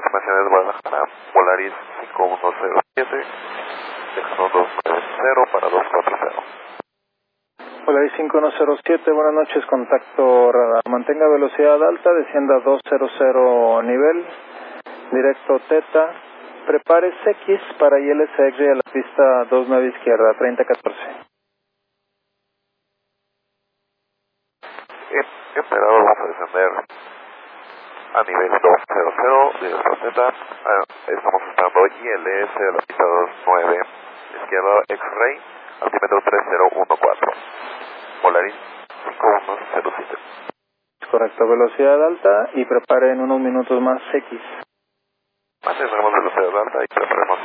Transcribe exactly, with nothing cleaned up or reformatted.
Internacional Guadalajara, Polaris cinco uno cero siete, dejando dos nueve cero para dos cuatro cero. Polaris cinco uno cero siete, buenas noches, contacto radar. Mantenga velocidad alta, descienda doscientos nivel, directo Teta. Prepare X para I L S X a la pista dos nueve izquierda, treinta catorce. Emperador, vamos a descender a nivel doscientos, directo Teta. Uh, estamos esperando I L S a la pista dos nueve izquierda, X-Ray, altímetro tres cero uno cuatro. Polaris cinco uno cero siete. Correcto, velocidad alta y prepare en unos minutos más X. Mantendremos velocidad alta y preparemos